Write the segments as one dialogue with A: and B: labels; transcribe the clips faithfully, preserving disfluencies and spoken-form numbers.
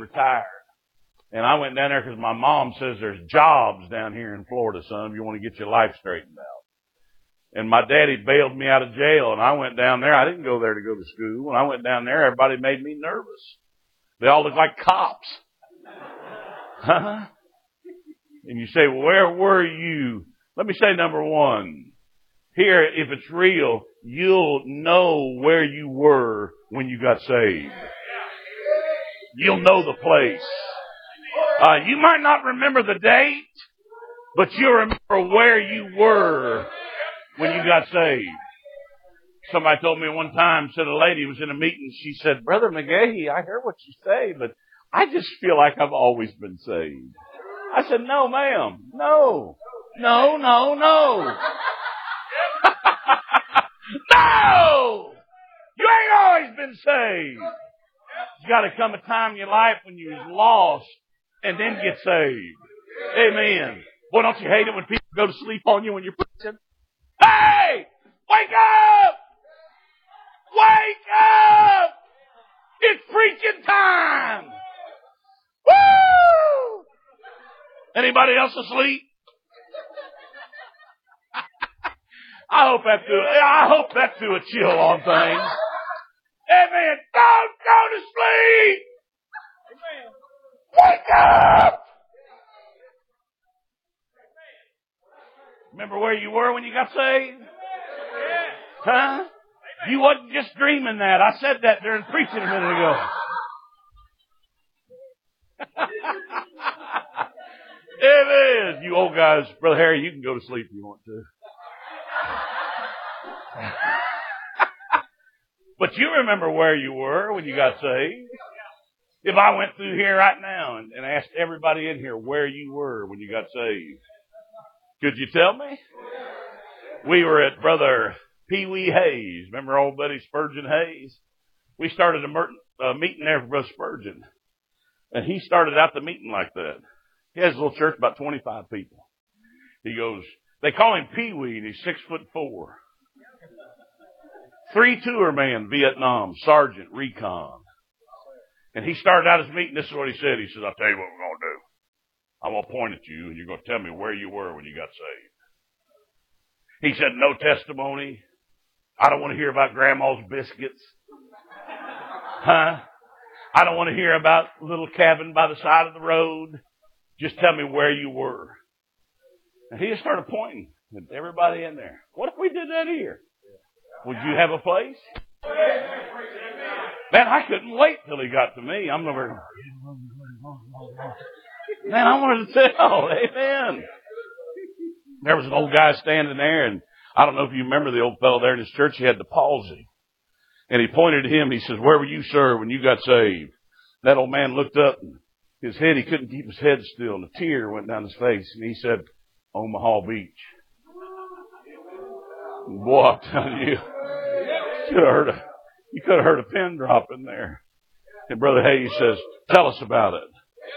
A: retired. And I went down there because my mom says there's jobs down here in Florida, son, if you want to get your life straightened out. And my daddy bailed me out of jail, and I went down there. I didn't go there to go to school. When I went down there, everybody made me nervous. They all looked like cops. Huh? And you say, well, where were you? Let me say number one. Here, if it's real, you'll know where you were when you got saved. You'll know the place. Uh, you might not remember the date, but you'll remember where you were when you got saved. Somebody told me one time, said a lady was in a meeting, she said, Brother McGahee, I heard what you say, but I just feel like I've always been saved. I said, no, ma'am. No. No, no, no. No! You ain't always been saved. There's got to come a time in your life when you was lost and then get saved. Amen. Boy, don't you hate it when people go to sleep on you when you're preaching? Hey! Wake up! Wake up! It's preaching time! Woo! Anybody else asleep? I hope that threw, I hope that threw a chill on things. Amen. Don't go to sleep. Wake up. Remember where you were when you got saved? Huh? You wasn't just dreaming that. I said that during preaching a minute ago. Amen. You old guys, Brother Harry, you can go to sleep if you want to. But you remember where you were when you got saved. If I went through here right now and, and asked everybody in here where you were when you got saved, could you tell me? We were at Brother Pee Wee Hayes. Remember old buddy Spurgeon Hayes? We started a mer- uh, meeting there for Brother Spurgeon. And he started out the meeting like that. He has a little church, about twenty-five people. He goes, they call him Pee Wee, and he's six foot four. Three tour man, Vietnam, Sergeant, Recon. And he started out his meeting, this is what he said. He says, I'll tell you what we're going to do. I'm going to point at you, and you're going to tell me where you were when you got saved. He said, no testimony. I don't want to hear about Grandma's biscuits. Huh? I don't want to hear about a little cabin by the side of the road. Just tell me where you were. And he just started pointing at everybody in there. What if we did that here? Would you have a place? Man, I couldn't wait till he got to me. I'm over. Man, I wanted to tell. Amen. There was an old guy standing there, and I don't know if you remember the old fellow there in his church. He had the palsy. And he pointed at him, and he says, where were you, sir, when you got saved? That old man looked up, and his head, he couldn't keep his head still, and a tear went down his face. And he said, Omaha Beach. And boy, I'm telling you, you could have heard a, you could have heard a pin drop in there. And Brother Hayes says, tell us about it.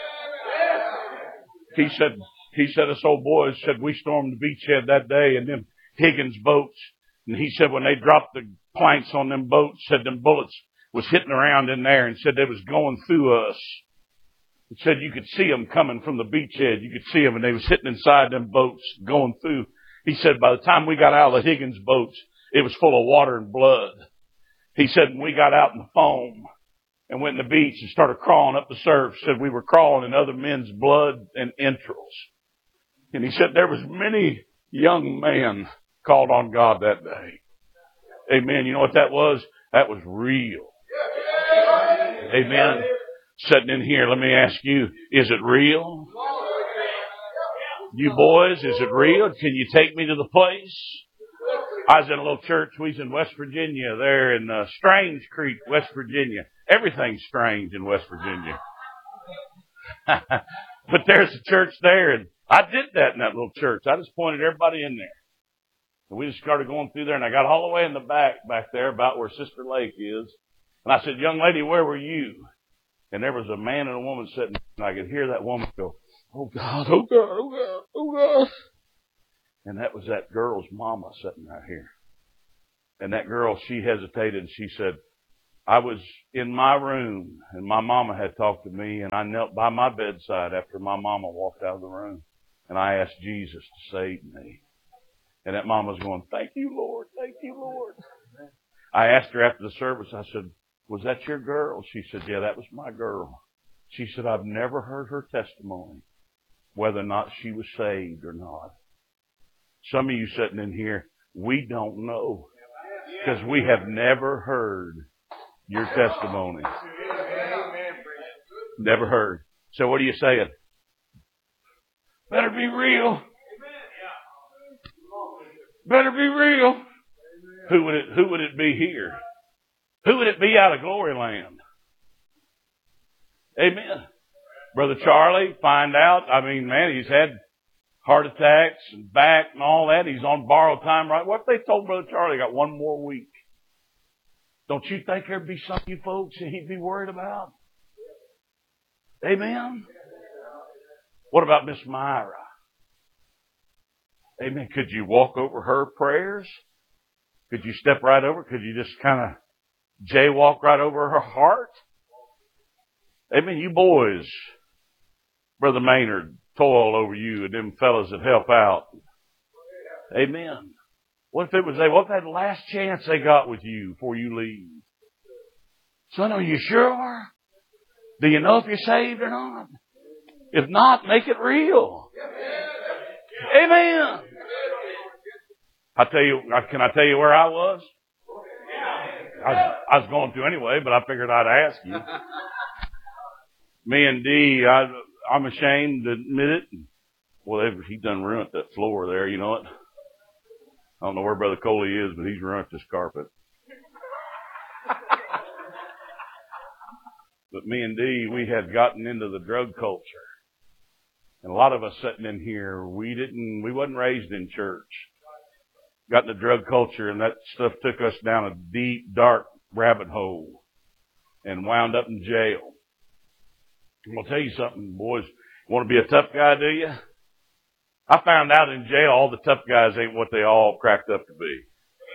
A: He said, he said, us old boys said, we stormed the beachhead that day, and them Higgins boats. And he said, when they dropped the planks on them boats, said them bullets was hitting around in there, and said they was going through us. He said you could see them coming from the beachhead. You could see them, and they was hitting inside them boats, going through. He said by the time we got out of the Higgins boats, it was full of water and blood. He said when we got out in the foam and went in the beach and started crawling up the surf, said we were crawling in other men's blood and entrails. And he said there was many young men called on God that day. Amen. You know what that was? That was real. Amen. Sitting in here, let me ask you, is it real? You boys, is it real? Can you take me to the place? I was in a little church. We was in West Virginia, there in uh, Strange Creek, West Virginia. Everything's strange in West Virginia. But there's a church there, and I did that in that little church. I just pointed everybody in there. And we just started going through there, and I got all the way in the back, back there, about where Sister Lake is. And I said, young lady, where were you? And there was a man and a woman sitting, and I could hear that woman go, oh God, oh God, oh God, oh God. And that was that girl's mama sitting right here. And that girl, she hesitated, and she said, I was in my room, and my mama had talked to me, and I knelt by my bedside after my mama walked out of the room, and I asked Jesus to save me. And that mama's going, thank you, Lord. Thank you, Lord. I asked her after the service, I said, was that your girl? She said, yeah, that was my girl. She said, I've never heard her testimony, whether or not she was saved or not. Some of you sitting in here, we don't know, because we have never heard your testimony. Never heard. So what are you saying? Better be real. Better be real. Who would it, who would it be here? Who would it be out of Glory Land? Amen. Brother Charlie, find out. I mean, man, he's had heart attacks and back and all that. He's on borrowed time, right? What if they told Brother Charlie got one more week? Don't you think there'd be some of you folks that he'd be worried about? Amen. What about Miss Myra? Amen. Could you walk over her prayers? Could you step right over? Could you just kind of jaywalk right over her heart? Amen. You boys, Brother Maynard, toil over you and them fellas that help out. Amen. What if it was they? What if that last chance they got with you before you leave? Son, are you sure? Do you know if you're saved or not? If not, make it real. Amen. I tell you, can I tell you where I was? I was, I was going to anyway, but I figured I'd ask you. Me and Dee, I, I'm ashamed to admit it. Well, he done ruined that floor there, you know it. I don't know where Brother Coley is, but he's ruined this carpet. But me and Dee, we had gotten into the drug culture. And a lot of us sitting in here, we didn't, we wasn't raised in church. Got in the drug culture, and that stuff took us down a deep, dark rabbit hole and wound up in jail. I'm going to tell you something, boys. You want to be a tough guy, do you? I found out in jail all the tough guys ain't what they all cracked up to be.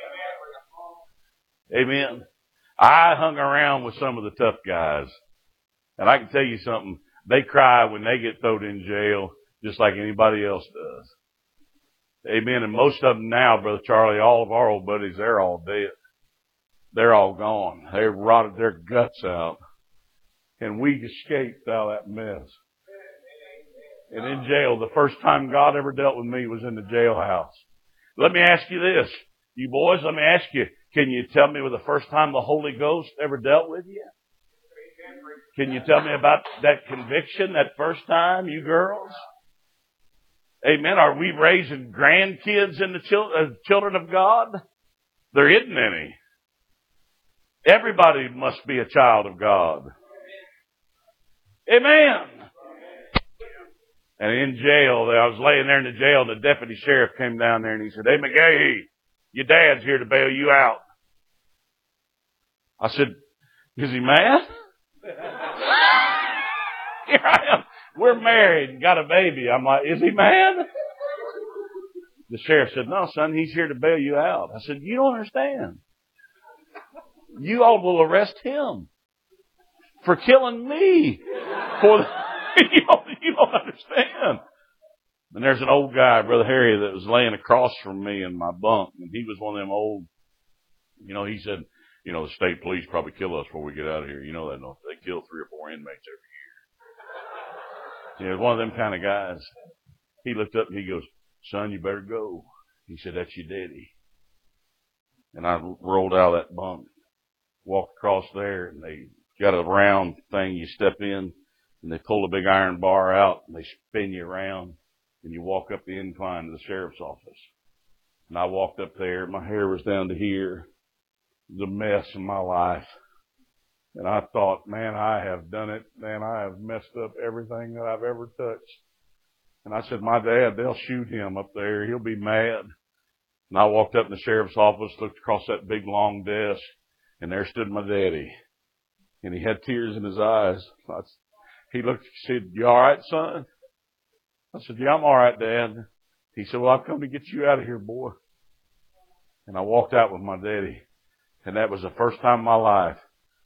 A: Amen. I hung around with some of the tough guys. And I can tell you something. They cry when they get thrown in jail just like anybody else does. Amen. And most of them now, Brother Charlie, all of our old buddies, they're all dead. They're all gone. They've rotted their guts out. And we escaped out of that mess. And in jail, the first time God ever dealt with me was in the jailhouse. Let me ask you this. You boys, let me ask you, can you tell me the first time the Holy Ghost ever dealt with you? Can you tell me about that conviction, that first time, you girls? Amen. Are we raising grandkids in the chil- uh, children of God? There isn't any. Everybody must be a child of God. Amen. And in jail, I was laying there in the jail, and the deputy sheriff came down there and he said, "Hey, McGahee, your dad's here to bail you out." I said, "Is he mad?" Here I am. We're married and got a baby. I'm like, "Is he mad?" The sheriff said, "No, son, he's here to bail you out." I said, "You don't understand. You all will arrest him for killing me. For the, you, don't, you don't understand." And there's an old guy, Brother Harry, that was laying across from me in my bunk, and he was one of them old, you know, he said, "You know, the state police probably kill us before we get out of here. You know that, don't they? They kill three or four inmates every year." Yeah, one of them kind of guys. He looked up and he goes, "Son, you better go." He said, "That's your daddy." And I rolled out of that bunk, walked across there, and they got a round thing you step in, and they pull a big iron bar out, and they spin you around, and you walk up the incline to the sheriff's office. And I walked up there. My hair was down to here. The mess in my life. And I thought, man, I have done it. Man, I have messed up everything that I've ever touched. And I said, "My dad, they'll shoot him up there. He'll be mad." And I walked up in the sheriff's office, looked across that big long desk, and there stood my daddy. And he had tears in his eyes. I, he looked, he said, "You all right, son?" I said, "Yeah, I'm all right, Dad." He said, "Well, I've come to get you out of here, boy." And I walked out with my daddy. And that was the first time in my life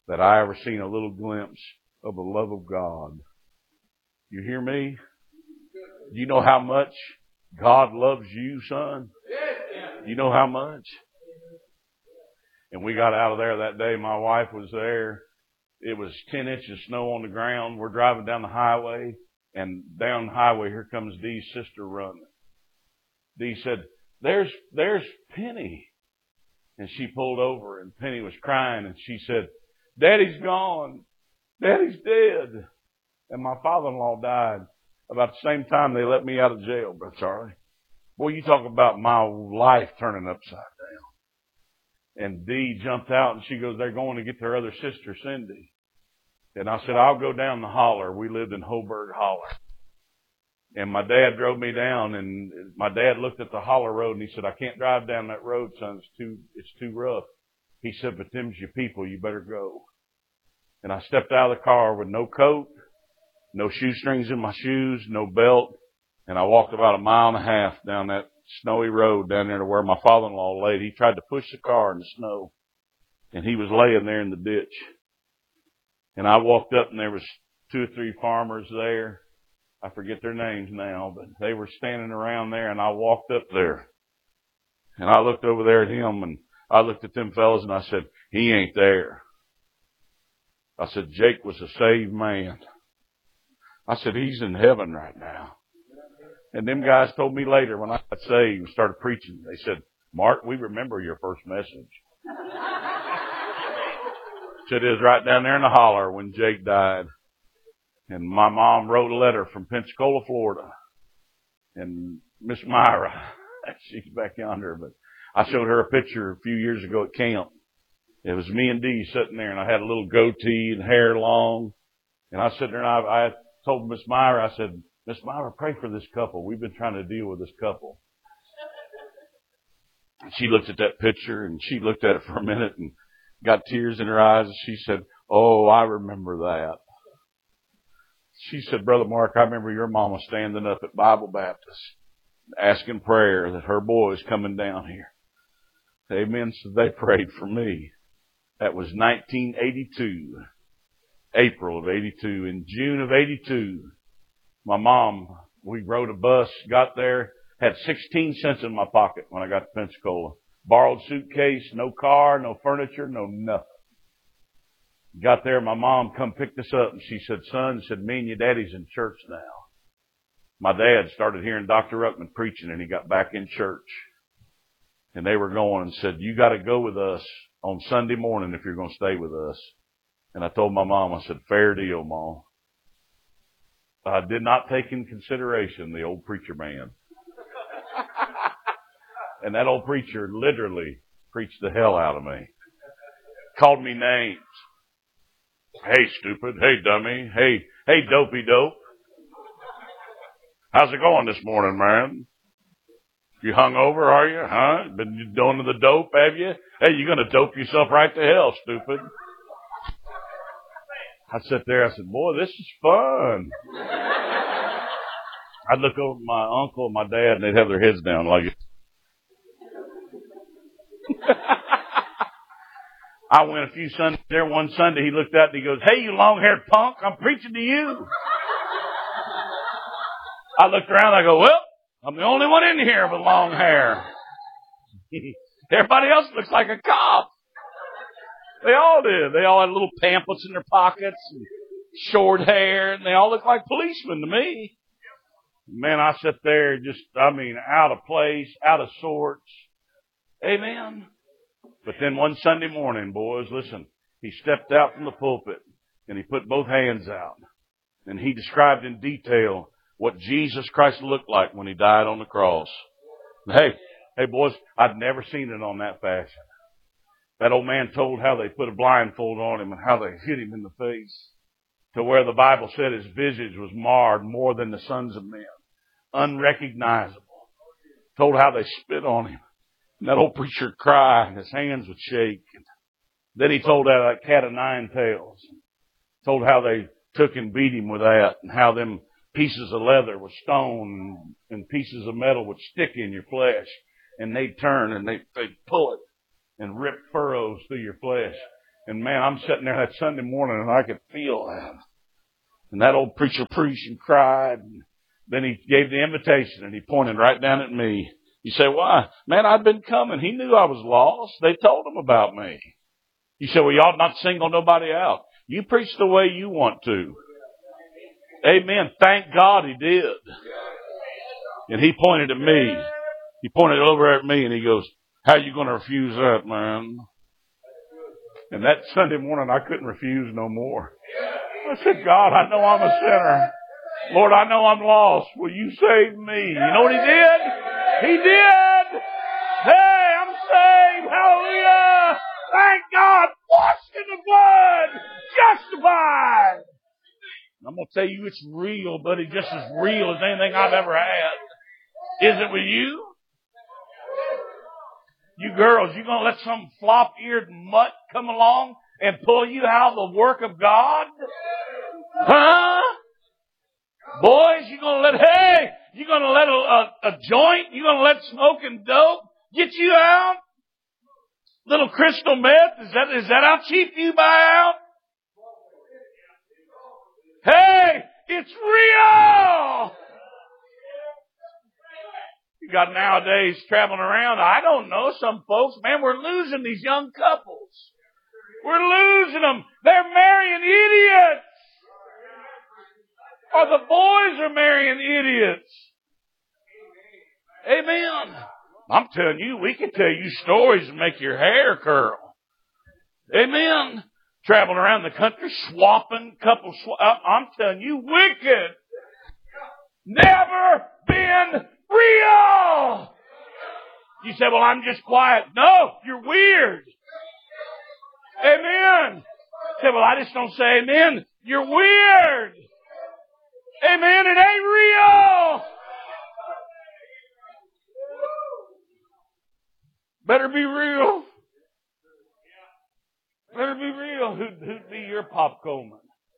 A: that I ever seen a little glimpse of the love of God. You hear me? Do you know how much God loves you, son? You know how much? And we got out of there that day. My wife was there. It was ten inches of snow on the ground. We're driving down the highway, and down the highway, here comes Dee's sister running. Dee said, there's, there's Penny. And she pulled over, and Penny was crying, and she said, Daddy's gone. Daddy's dead. And my father-in-law died about the same time they let me out of jail, Brother Charlie. Boy, you talk about my life turning upside down. And Dee jumped out, and she goes, they're going to get their other sister, Cindy. And I said, I'll go down the holler. We lived in Hoburg Holler. And my dad drove me down, and my dad looked at the holler road, and he said, I can't drive down that road, son. It's too, it's too rough. He said, but them's your people. You better go. And I stepped out of the car with no coat, no shoestrings in my shoes, no belt. And I walked about a mile and a half down that snowy road down there to where my father-in-law laid. He tried to push the car in the snow, and he was laying there in the ditch. And I walked up, and there was two or three farmers there. I forget their names now, but they were standing around there, and I walked up there. And I looked over there at him, and I looked at them fellas, and I said, he ain't there. I said, Jake was a saved man. I said, he's in heaven right now. And them guys told me later when I got saved and started preaching, they said, Mark, we remember your first message. Said it was right down there in the holler when Jake died. And my mom wrote a letter from Pensacola, Florida. And Miss Myra, she's back yonder, but I showed her a picture a few years ago at camp. It was me and Dee sitting there, and I had a little goatee and hair long. And I was sitting there, and I, I told Miss Myra, I said, Miss Myra, pray for this couple. We've been trying to deal with this couple. And she looked at that picture, and she looked at it for a minute and got tears in her eyes, and she said, oh, I remember that. She said, Brother Mark, I remember your mama standing up at Bible Baptist asking prayer that her boy is coming down here. Amen. So they prayed for me. That was nineteen eighty-two, April of eighty-two. In June of eighty-two, my mom, we rode a bus, got there, had sixteen cents in my pocket when I got to Pensacola. Borrowed suitcase, no car, no furniture, no nothing. Got there, my mom come picked us up, and she said, son, said, me and your daddy's in church now. My dad started hearing Doctor Ruckman preaching, and he got back in church. And they were going and said, you got to go with us on Sunday morning if you're going to stay with us. And I told my mom, I said, fair deal, Mom. I did not take in consideration the old preacher man. And that old preacher literally preached the hell out of me. Called me names. Hey, stupid. Hey, dummy. Hey, hey, dopey dope. How's it going this morning, man? You hung over, are you? Huh? Been doing the dope, have you? Hey, you're going to dope yourself right to hell, stupid. I sat there, I said, boy, this is fun. I'd look over at my uncle and my dad, and they'd have their heads down like it. I went a few Sundays there. One Sunday, he looked out and he goes, hey, you long-haired punk, I'm preaching to you. I looked around, I go, well, I'm the only one in here with long hair. Everybody else looks like a cop. They all did. They all had little pamphlets in their pockets and short hair, and they all looked like policemen to me. Man, I sat there just, I mean, out of place, out of sorts. Amen. But then one Sunday morning, boys, listen, he stepped out from the pulpit and he put both hands out and he described in detail what Jesus Christ looked like when he died on the cross. Hey, hey boys, I'd never seen it on that fashion. That old man told how they put a blindfold on him and how they hit him in the face to where the Bible said his visage was marred more than the sons of men. Unrecognizable. Told how they spit on him. And that old preacher cried and his hands would shake. And then he told how that cat of nine tails. Told how they took and beat him with that and how them pieces of leather with stone and pieces of metal would stick in your flesh. And they'd turn and they'd, they'd pull it and rip furrows through your flesh. And man, I'm sitting there that Sunday morning and I could feel that. And that old preacher preached and cried. And then he gave the invitation and he pointed right down at me. You say, why? Man, I'd been coming. He knew I was lost. They told him about me. He said, well, you ought not single nobody out. You preach the way you want to. Amen. Thank God he did. And he pointed at me. He pointed over at me and he goes, how are you going to refuse that, man? And that Sunday morning, I couldn't refuse no more. I said, God, I know I'm a sinner. Lord, I know I'm lost. Will you save me? You know what he did? He did. Hey, I'm saved. Hallelujah. Thank God. Washed in the blood. Justified. I'm going to tell you it's real, buddy. Just as real as anything I've ever had. Is it with you? You girls, you going to let some flop-eared mutt come along and pull you out of the work of God? Huh? Boys, you going to let, hey, you going to let a, a, a joint, you going to let smoking dope get you out? Little crystal meth, is that, is that how cheap you buy out? Hey, it's real! You got nowadays traveling around, I don't know, some folks, man, we're losing these young couples. We're losing them. They're marrying idiots. Or the boys are marrying idiots. Amen. I'm telling you, we can tell you stories and make your hair curl. Amen. Traveling around the country, swapping, couples swap. I'm telling you, wicked. Never been real. You say, well, I'm just quiet. No, you're weird. Amen. You say, well, I just don't say amen. You're weird. Amen. It ain't real. Better be real. Better be real. Who'd, who'd be your Pop Coleman?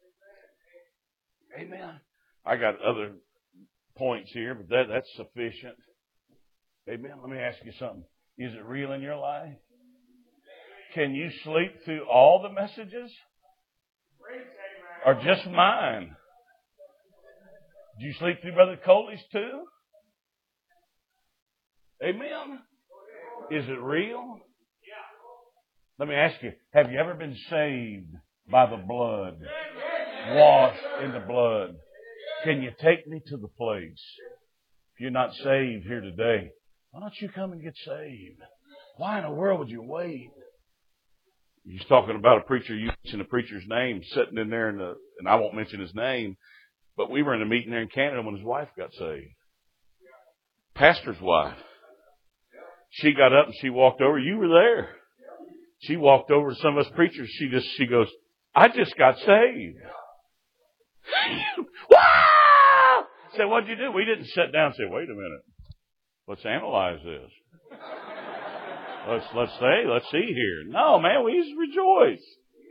A: Amen. I got other points here, but that, that's sufficient. Amen. Let me ask you something. Is it real in your life? Can you sleep through all the messages? Or just mine? Did you sleep through Brother Coley's too? Amen. Is it real? Let me ask you, have you ever been saved by the blood? Washed in the blood? Can you take me to the place? If you're not saved here today, why don't you come and get saved? Why in the world would you wait? He's talking about a preacher, you mentioned a preacher's name, sitting in there, in the, and I won't mention his name, but we were in a meeting there in Canada when his wife got saved. Pastor's wife. She got up and she walked over. You were there. She walked over to some of us preachers. She just, she goes, I just got saved. Wow! Said, what'd you do? We didn't sit down and say, wait a minute. Let's analyze this. Let's, let's say, let's see here. No, man, we just rejoice.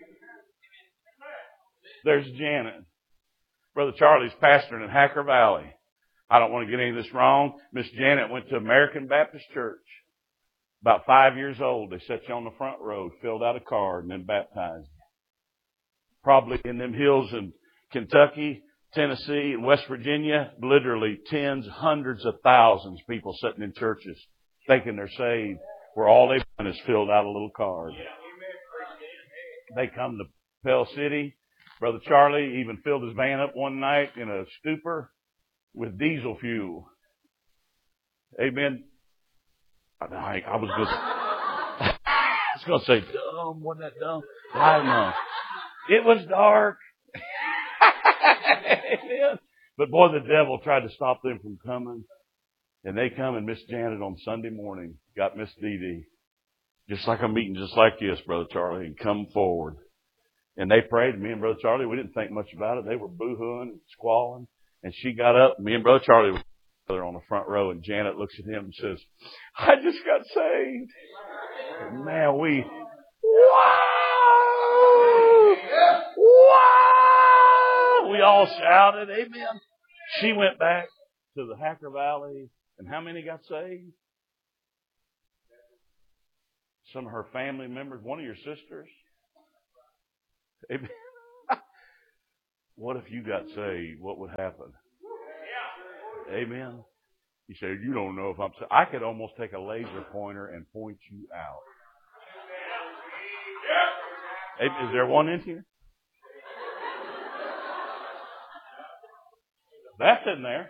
A: There's Janet. Brother Charlie's pastoring in Hacker Valley. I don't want to get any of this wrong. Miss Janet went to American Baptist Church. About five years old, they set you on the front row, filled out a card, and then baptized you. Probably in them hills in Kentucky, Tennessee, and West Virginia, literally tens, hundreds of thousands of people sitting in churches thinking they're saved, where all they've done is filled out a little card. They come to Pell City. Brother Charlie even filled his van up one night in a stupor with diesel fuel. Amen. I, I was just, I was going to say, dumb, wasn't that dumb? I know. It was dark. But boy, the devil tried to stop them from coming. And they come and Miss Janet on Sunday morning got Miss Dee Dee. Just like a meeting just like this, Brother Charlie, and come forward. And they prayed. Me and Brother Charlie, we didn't think much about it. They were boo-hooing and squalling. And she got up. Me and Brother Charlie were together on the front row. And Janet looks at him and says, I just got saved. And man, we, wow! Wow! We all shouted, amen. She went back to the Hacker Valley. And how many got saved? Some of her family members, one of your sisters. Amen. What if you got saved? What would happen? Amen. You say, you don't know if I'm saved. I could almost take a laser pointer and point you out. Is there one in here? That's in there.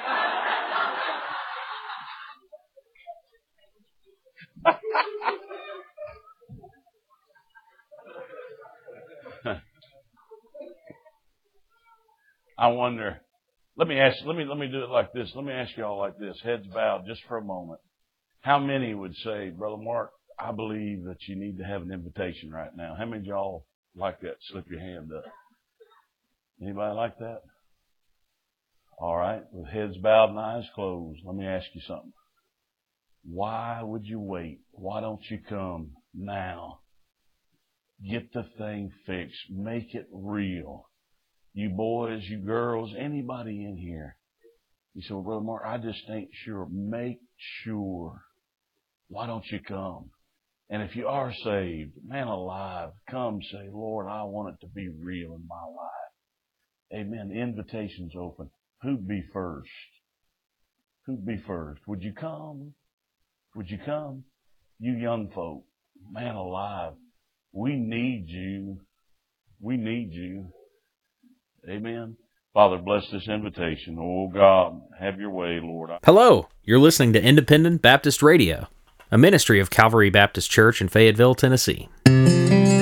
A: I wonder. Let me ask. Let me let me do it like this. Let me ask you all like this. Heads bowed, just for a moment. How many would say, Brother Mark, I believe that you need to have an invitation right now? How many of y'all like that? Slip your hand up. Anybody like that? All right. With heads bowed and eyes closed, let me ask you something. Why would you wait? Why don't you come now? Get the thing fixed. Make it real. You boys, you girls, anybody in here. You say, well, Brother Mark, I just ain't sure. Make sure. Why don't you come? And if you are saved, man alive, come say, Lord, I want it to be real in my life. Amen. The invitation's open. Who'd be first? Who'd be first? Would you come? Would you come? You young folk, man alive, we need you. We need you. Amen. Father, bless this invitation. Oh, God, have your way, Lord.
B: Hello. You're listening to Independent Baptist Radio, a ministry of Calvary Baptist Church in Fayetteville, Tennessee.